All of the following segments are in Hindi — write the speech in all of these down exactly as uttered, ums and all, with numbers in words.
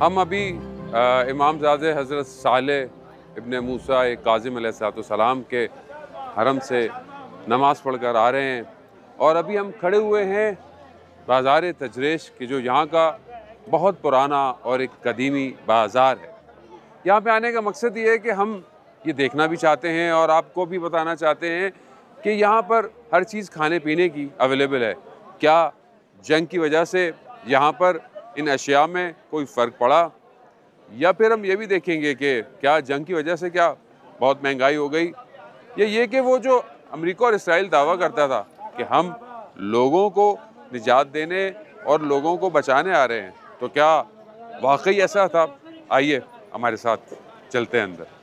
हम अभी इमामज़ादे हज़रत सालेह इब्न मूसा काज़िम अलैहिस्सलाम के हरम से नमाज़ पढ़ कर आ रहे हैं और अभी हम खड़े हुए हैं बाज़ार तजरेश की, जो यहाँ का बहुत पुराना और एक कदीमी बाज़ार है। यहाँ पे आने का मकसद ये है कि हम ये देखना भी चाहते हैं और आपको भी बताना चाहते हैं कि यहाँ पर हर चीज़ खाने पीने की अवेलेबल है। क्या जंग की वजह से यहाँ पर इन अशिया में कोई फ़र्क पड़ा, या फिर हम ये भी देखेंगे कि क्या जंग की वजह से क्या बहुत महंगाई हो गई, या ये कि वो जो अमेरिका और इसराइल दावा करता था कि हम लोगों को निजात देने और लोगों को बचाने आ रहे हैं, तो क्या वाकई ऐसा था? आइए हमारे साथ चलते हैं अंदर।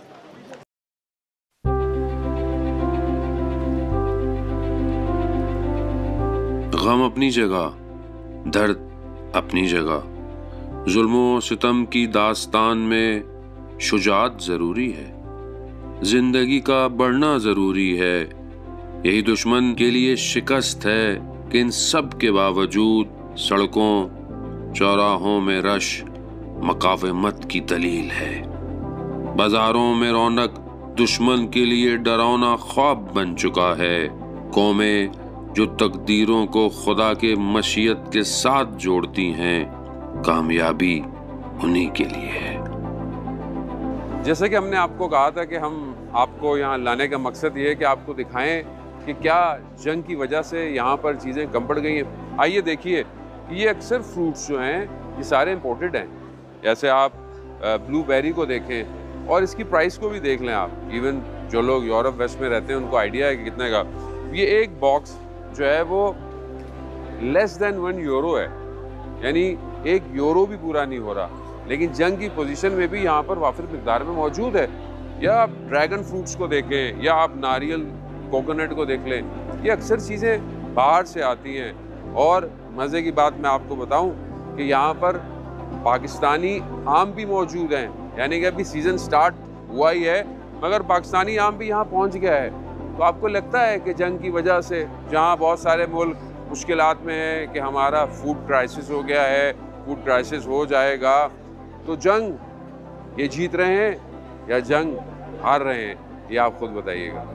गम अपनी जगह, दर्द अपनी जगह, जुल्मों सितम की दास्तान में शुजात ज़रूरी है, जिंदगी का बढ़ना ज़रूरी है। यही दुश्मन के लिए शिकस्त है कि इन सब के बावजूद सड़कों चौराहों में रश मकावमत की दलील है। बाजारों में रौनक दुश्मन के लिए डरावना ख्वाब बन चुका है। कौमें जो तकदीरों को खुदा के मशीयत के साथ जोड़ती हैं, कामयाबी उन्हीं के लिए है। जैसे कि हमने आपको कहा था कि हम आपको यहाँ लाने का मकसद ये है कि आपको दिखाएं कि क्या जंग की वजह से यहाँ पर चीज़ें कम पड़ गई हैं। आइए देखिए कि ये अक्सर फ्रूट्स जो हैं ये सारे इम्पोर्टेड हैं। जैसे आप ब्लूबेरी को देखें और इसकी प्राइस को भी देख लें आप। इवन जो लोग यूरोप वेस्ट में रहते हैं उनको आइडिया है कि कितने का ये एक बॉक्स जो है वो लेस देन वन यूरो है, यानी एक यूरो भी पूरा नहीं हो रहा, लेकिन जंग की पोजीशन में भी यहाँ पर वाफिर मिकदार में मौजूद है। या आप ड्रैगन फ्रूट्स को देखें या आप नारियल कोकोनट को देख लें, ये अक्सर चीज़ें बाहर से आती हैं। और मज़े की बात मैं आपको बताऊं कि यहाँ पर पाकिस्तानी आम भी मौजूद हैं, यानी कि अभी सीज़न स्टार्ट हुआ ही है मगर पाकिस्तानी आम भी यहाँ पहुँच गया है। तो आपको लगता है कि जंग की वजह से जहाँ बहुत सारे मुल्क मुश्किलात में हैं कि हमारा फूड क्राइसिस हो गया है, फूड क्राइसिस हो जाएगा, तो जंग ये जीत रहे हैं या जंग हार रहे हैं, ये आप खुद बताइएगा।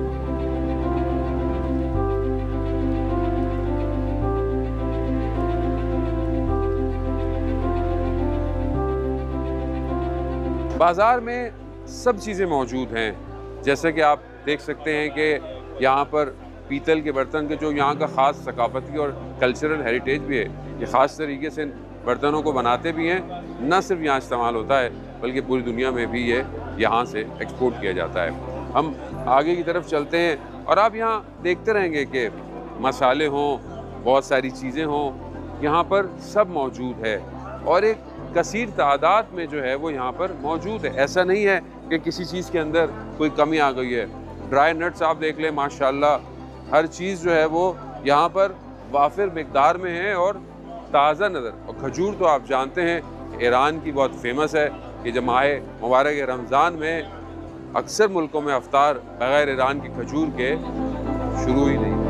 बाज़ार में सब चीज़ें मौजूद हैं। जैसे कि आप देख सकते हैं कि यहाँ पर पीतल के बर्तन के जो यहाँ का ख़ास सकाफती और कल्चरल हेरिटेज भी है, ये ख़ास तरीके से बर्तनों को बनाते भी हैं। न सिर्फ यहाँ इस्तेमाल होता है बल्कि पूरी दुनिया में भी ये यहाँ से एक्सपोर्ट किया जाता है। हम आगे की तरफ चलते हैं और आप यहाँ देखते रहेंगे कि मसाले हों, बहुत सारी चीज़ें हों, यहाँ पर सब मौजूद है और एक कसीर तादाद में जो है वो यहाँ पर मौजूद है। ऐसा नहीं है कि किसी चीज़ के अंदर कोई कमी आ गई है। ड्राई नट्स आप देख लें, माशाल्लाह हर चीज़ जो है वो यहाँ पर वाफिर मिकदार में है और ताज़ा नज़र। और खजूर तो आप जानते हैं ईरान की बहुत फेमस है कि जब माह मुबारक रमज़ान में अक्सर मुल्कों में अफ्तार बग़ैर ईरान की खजूर के शुरू ही नहीं।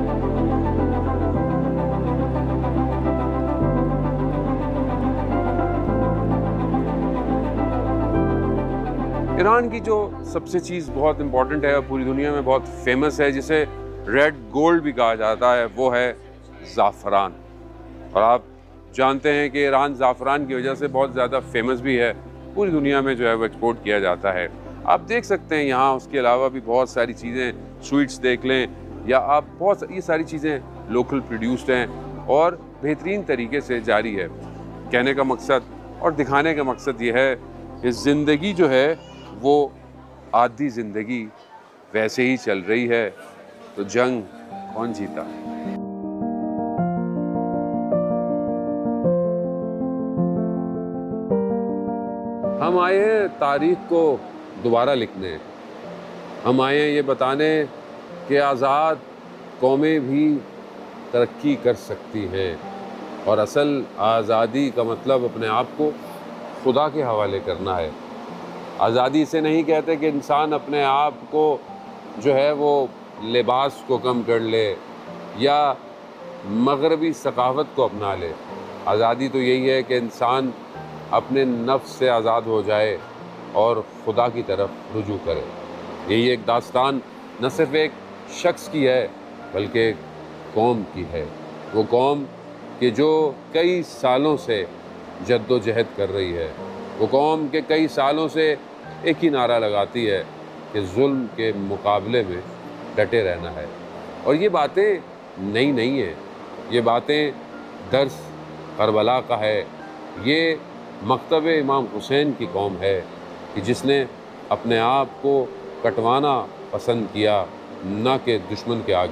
ईरान की जो सबसे चीज़ बहुत इम्पॉर्टेंट है और पूरी दुनिया में बहुत फेमस है, जिसे रेड गोल्ड भी कहा जाता है, वो है ज़ाफ़रान। और आप जानते हैं कि ईरान ज़ाफ़रान की वजह से बहुत ज़्यादा फेमस भी है, पूरी दुनिया में जो है वो एक्सपोर्ट किया जाता है। आप देख सकते हैं यहाँ उसके अलावा भी बहुत सारी चीज़ें, स्वीट्स देख लें या आप बहुत ये सारी चीज़ें लोकल प्रोड्यूस्ड हैं और बेहतरीन तरीके से जारी है। कहने का मकसद और दिखाने का मकसद ये है कि ज़िंदगी जो है वो आधी ज़िंदगी वैसे ही चल रही है, तो जंग कौन जीता है? हम आए हैं तारीख को दोबारा लिखने, हम आए हैं ये बताने कि आज़ाद कौमें भी तरक्की कर सकती हैं और असल आज़ादी का मतलब अपने आप को खुदा के हवाले करना है। आज़ादी से नहीं कहते कि इंसान अपने आप को जो है वो लिबास को कम कर ले या मगरबी सकाफ़त को अपना ले। आज़ादी तो यही है कि इंसान अपने नफ्स से आज़ाद हो जाए और खुदा की तरफ रुजू करे। यही एक दास्तान न सिर्फ एक शख्स की है बल्कि एक कौम की है। वो कौम कि जो कई सालों से जद्दोजहद कर रही है, वो कौम के कई सालों से एक ही नारा लगाती है कि जुल्म के मुकाबले में डटे रहना है। और ये बातें नई नहीं हैं, ये बातें दर्स करबला का है। ये मकतब इमाम हुसैन की कौम है कि जिसने अपने आप को कटवाना पसंद किया, न कि दुश्मन के आगे।